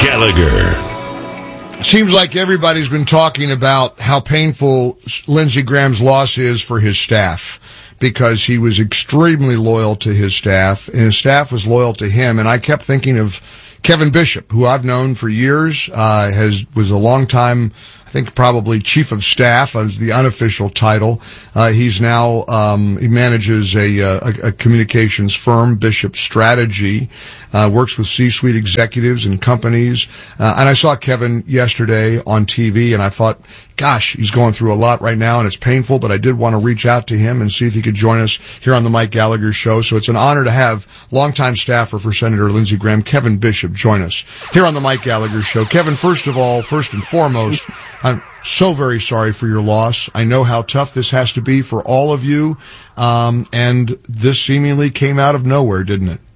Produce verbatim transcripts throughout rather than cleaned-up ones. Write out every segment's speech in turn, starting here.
Gallagher. Seems like everybody's been talking about how painful Lindsey Graham's loss is for his staff, because he was extremely loyal to his staff, and his staff was loyal to him. And I kept thinking of Kevin Bishop, who I've known for years, uh, has was a long time, I think probably chief of staff as the unofficial title. Uh, he's now, um, he manages a, a, a communications firm, Bishop Strategy, uh, works with C-suite executives and companies. Uh, and I saw Kevin yesterday on T V, and I thought, gosh, he's going through a lot right now, and it's painful, but I did want to reach out to him and see if he could join us here on the Mike Gallagher Show. So it's an honor to have longtime staffer for Senator Lindsey Graham, Kevin Bishop, join us here on the Mike Gallagher Show. Kevin, first of all, first and foremost, I'm so very sorry for your loss. I know how tough this has to be for all of you, um, and this seemingly came out of nowhere, didn't it?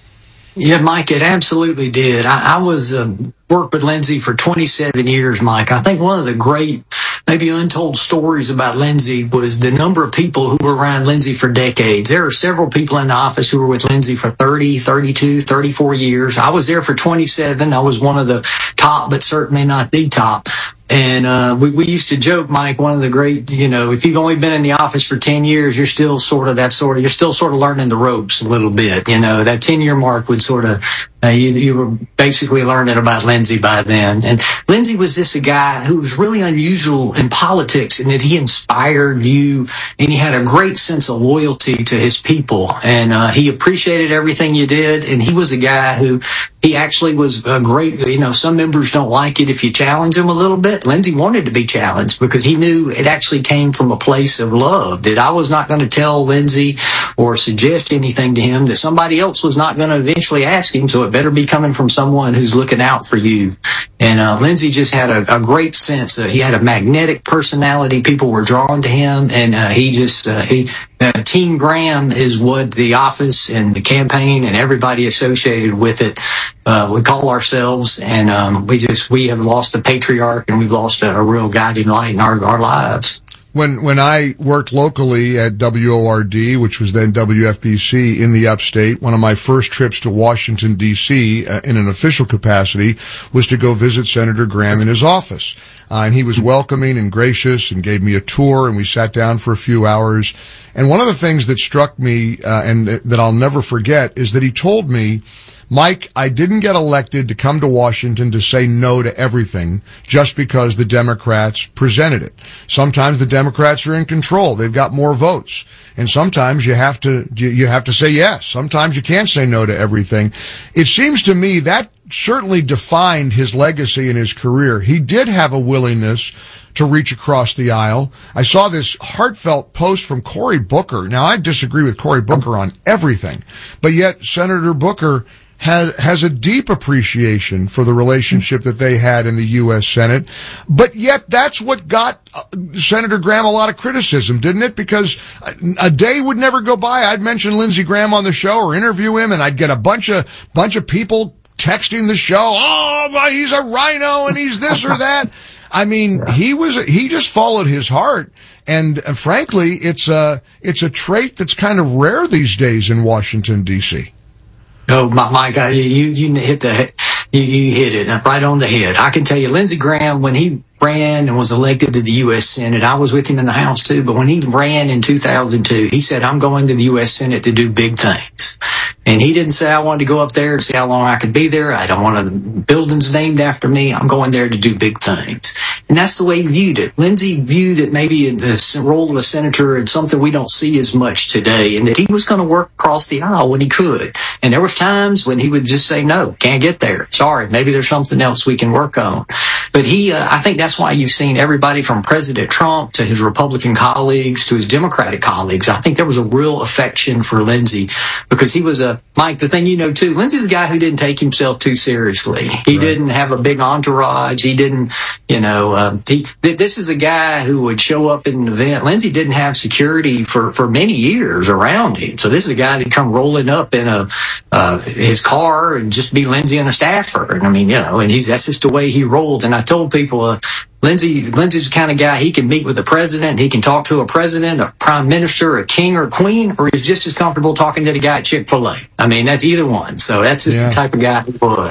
Yeah, Mike, it absolutely did. I, I was uh, worked with Lindsey for twenty-seven years, Mike. I think one of the great, maybe untold stories about Lindsey was the number of people who were around Lindsey for decades. There are several people in the office who were with Lindsey for thirty, thirty-two, thirty-four years. I was there for twenty-seven. I was one of the top, but certainly not the top. And uh we, we used to joke, Mike, one of the great, you know, if you've only been in the office for ten years, you're still sort of that sort of, you're still sort of learning the ropes a little bit. You know, that ten-year mark would sort of, uh, you, you were basically learning about Lindsey by then. And Lindsey was just a guy who was really unusual in politics in that he inspired you, and he had a great sense of loyalty to his people. And uh he appreciated everything you did, and he was a guy who, he actually was a great, you know, some members don't like it if you challenge him a little bit. Lindsey wanted to be challenged because he knew it actually came from a place of love, that I was not going to tell Lindsey or suggest anything to him that somebody else was not going to eventually ask him, so it better be coming from someone who's looking out for you. And uh Lindsey just had a, a great sense. Uh, he had a magnetic personality. People were drawn to him, and uh, he just, uh, he, uh, Team Graham is what the office and the campaign and everybody associated with it Uh, we call ourselves, and um, we just we have lost a patriarch, and we've lost a, a real guiding light in our, our lives. When when I worked locally at W O R D, which was then W F B C in the upstate, one of my first trips to Washington, D C uh, in an official capacity was to go visit Senator Graham in his office. Uh, and he was welcoming and gracious and gave me a tour, and we sat down for a few hours. And one of the things that struck me uh, and that I'll never forget is that he told me, Mike, I didn't get elected to come to Washington to say no to everything just because the Democrats presented it. Sometimes the Democrats are in control. They've got more votes. And sometimes you have to, you have to say yes. Sometimes you can't say no to everything. It seems to me that certainly defined his legacy and his career. He did have a willingness to reach across the aisle. I saw this heartfelt post from Cory Booker. Now, I disagree with Cory Booker on everything, but yet Senator Booker had, has a deep appreciation for the relationship that they had in the U S Senate. But yet that's what got uh, Senator Graham a lot of criticism, didn't it? Because a, a day would never go by I'd mention Lindsey Graham on the show or interview him, and I'd get a bunch of, bunch of people texting the show, oh, he's a rhino and he's this or that. I mean, he was, he just followed his heart. And uh, frankly, it's a, it's a trait that's kind of rare these days in Washington, D C. Oh, my, my God, you, you hit the, you, you hit it right on the head. I can tell you, Lindsey Graham, when he ran and was elected to the U S Senate, I was with him in the House too, but when he ran in two thousand two, he said, I'm going to the U S Senate to do big things. And he didn't say I wanted to go up there and see how long I could be there. I don't want a buildings named after me. I'm going there to do big things. And that's the way he viewed it. Lindsey viewed it maybe in the role of a senator and something we don't see as much today, and that he was going to work across the aisle when he could. And there was times when he would just say, no, can't get there. Sorry, maybe there's something else we can work on. But he, uh, I think that's why you've seen everybody from President Trump to his Republican colleagues to his Democratic colleagues. I think there was a real affection for Lindsey because he was a, Mike, the thing you know too, Lindsey's a guy who didn't take himself too seriously. He right. didn't have a big entourage. He didn't, you know, um, he, th- this is a guy who would show up at an event. Lindsey didn't have security for, for many years around him. So this is a guy that'd come rolling up in a, uh, his car and just be Lindsey and a staffer. And I mean, you know, and he's, that's just the way he rolled. And I told people, uh, Lindsey, Lindsey's the kind of guy, he can meet with the president, he can talk to a president, a prime minister, a king or a queen, or he's just as comfortable talking to the guy at Chick-fil-A. I mean, that's either one. So that's just yeah. the type of guy he was.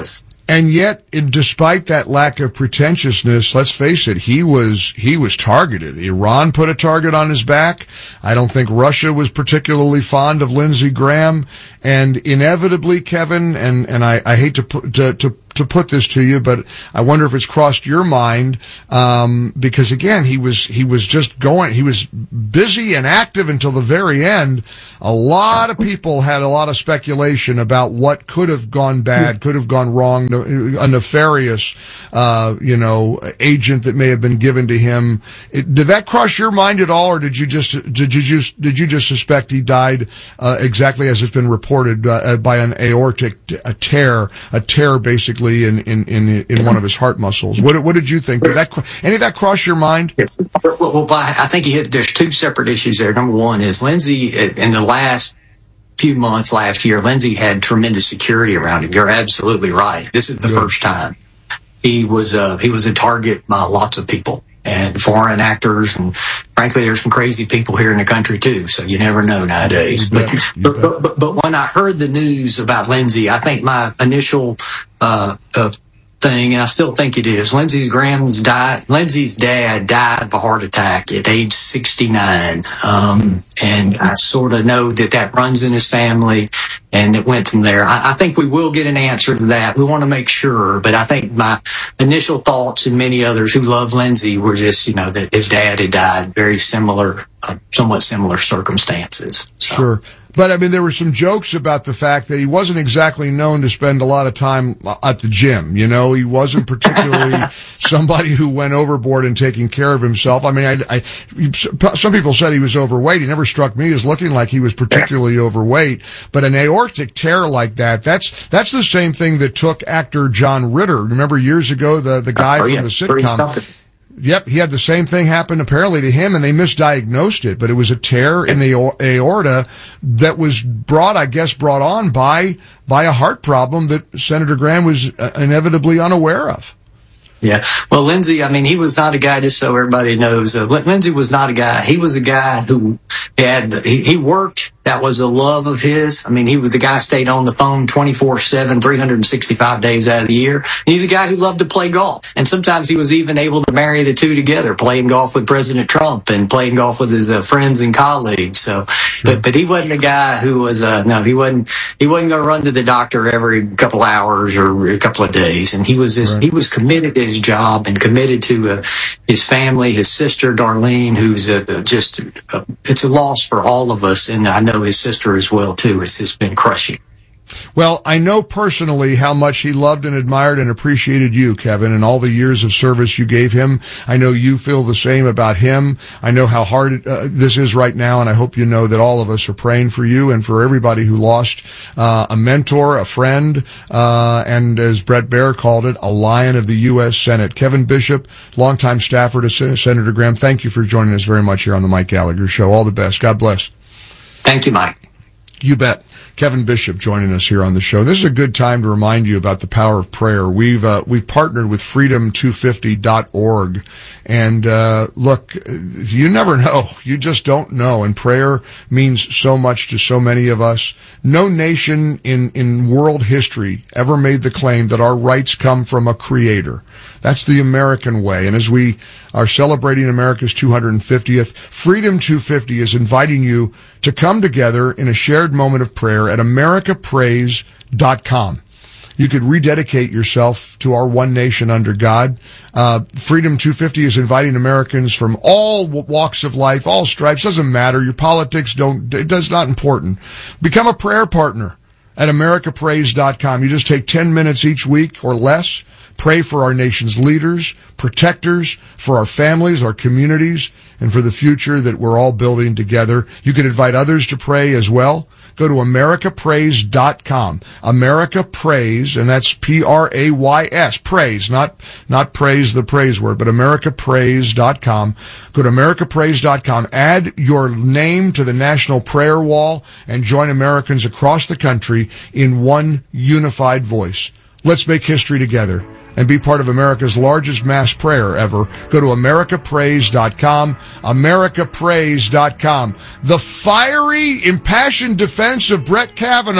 And yet, it, despite that lack of pretentiousness, let's face it, he was he was targeted. Iran put a target on his back. I don't think Russia was particularly fond of Lindsey Graham. And inevitably, Kevin, and, and I, I hate to put, to, to to put this to you, but I wonder if it's crossed your mind, um, because again, he was, he was just going, he was busy and active until the very end. A lot of people had a lot of speculation about what could have gone bad, could have gone wrong, a nefarious, uh, you know, agent that may have been given to him. It, did that cross your mind at all, or did you just, did you just, did you just suspect he died, uh, exactly as it's been reported, uh, by an aortic a tear, a tear basically in, in, in, in one of his heart muscles? What, what did you think? Did that, any of that cross your mind? Yes. Well, well, I think he hit, there's two separate issues there. Number one is Lindsey, in the last few months last year, Lindsey had tremendous security around him. You're absolutely right. This is the Good. first time he was, uh, he was a target by lots of people and foreign actors, and frankly, there's some crazy people here in the country too. So you never know nowadays. But, but, but, but, but when I heard the news about Lindsey, I think my initial uh, uh, thing, and I still think it is, Lindsey Graham's died. Lindsey's dad died of a heart attack at age sixty-nine, um, and I sort of know that that runs in his family. And it went from there. I, I think we will get an answer to that. We want to make sure, but I think my initial thoughts and many others who love Lindsey were just, you know, that his dad had died very similar, uh, somewhat similar circumstances. So. Sure. But I mean, there were some jokes about the fact that he wasn't exactly known to spend a lot of time at the gym. You know, he wasn't particularly somebody who went overboard in taking care of himself. I mean, I, I, some people said he was overweight. He never struck me as looking like he was particularly overweight. But an aortic tear like that, that's, that's the same thing that took actor John Ritter. Remember years ago, the, the guy oh, from yeah. the sitcom? Yep, he had the same thing happen apparently to him, and they misdiagnosed it, but it was a tear in the aorta that was brought, I guess, brought on by, by a heart problem that Senator Graham was inevitably unaware of. Yeah. Well, Lindsey, I mean, he was not a guy, just so everybody knows, uh, Lindsey was not a guy. He was a guy who had, he, he worked. That was a love of his. I mean, he was the guy stayed on the phone twenty-four seven, three hundred sixty-five days out of the year. And he's a guy who loved to play golf. And sometimes he was even able to marry the two together, playing golf with President Trump and playing golf with his uh, friends and colleagues. So, sure. but, but he wasn't a guy who was, uh, no, he wasn't, he wasn't going to run to the doctor every couple hours or a couple of days. And he was just, right. he was committed to his job and committed to uh, his family, his sister, Darlene, who's uh, just, uh, it's a loss for all of us. And I know his sister as well, too. It's just been crushing. Well, I know personally how much he loved and admired and appreciated you, Kevin, and all the years of service you gave him. I know you feel the same about him. I know how hard uh, this is right now, and I hope you know that all of us are praying for you and for everybody who lost uh, a mentor, a friend, uh, and as Bret Baier called it, a lion of the U S Senate. Kevin Bishop, longtime staffer to Sen- Senator Graham, thank you for joining us very much here on the Mike Gallagher Show. All the best. God bless. Thank you, Mike. You bet. Kevin Bishop joining us here on the show. This is a good time to remind you about the power of prayer. We've uh, we've partnered with freedom two fifty dot org, and uh look, you never know. You just don't know, and prayer means so much to so many of us. No nation in in world history ever made the claim that our rights come from a creator. That's the American way. And as we are celebrating America's two hundred fiftieth, Freedom two fifty is inviting you to come together in a shared moment of prayer at america praise dot com. You could rededicate yourself to our one nation under God. Uh, Freedom two fifty is inviting Americans from all walks of life, all stripes. Doesn't matter. Your politics don't, it does not important. Become a prayer partner at america praise dot com. You just take ten minutes each week or less. Pray for our nation's leaders, protectors, for our families, our communities, and for the future that we're all building together. You can invite others to pray as well. Go to america praise dot com. America Praise, and that's P R A Y S. Praise, not, not praise the praise word, but america praise dot com. Go to america praise dot com. Add your name to the National Prayer Wall and join Americans across the country in one unified voice. Let's make history together and be part of America's largest mass prayer ever. Go to america praise dot com, america praise dot com. The fiery, impassioned defense of Brett Kavanaugh.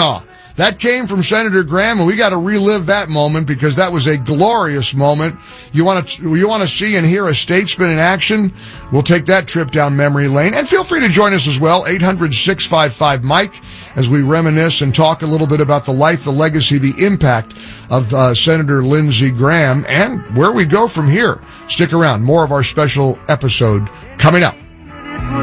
That came from Senator Graham, and we got to relive that moment because that was a glorious moment. You want to you want to see and hear a statesman in action? We'll take that trip down memory lane. And feel free to join us as well, eight hundred, six five five, Mike, as we reminisce and talk a little bit about the life, the legacy, the impact of uh, Senator Lindsey Graham and where we go from here. Stick around. More of our special episode coming up.